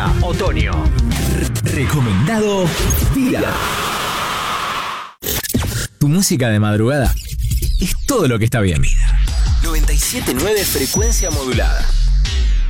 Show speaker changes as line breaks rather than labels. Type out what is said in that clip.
Primavera, otoño. Recomendado Día. Tu música de madrugada es todo lo que está bien. 97.9 frecuencia modulada.